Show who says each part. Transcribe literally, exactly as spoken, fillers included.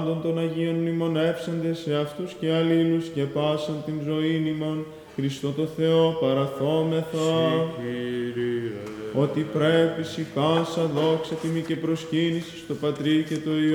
Speaker 1: των Αγίων μνημονεύσαντες σε αυτούς και αλλήλους και πάσαν την ζωήν ημών, Χριστό το Θεό παραθόμεθα. Ότι πρέπει σηκάσα δόξα τιμή και προσκύνηση στο Πατρί και το Υιό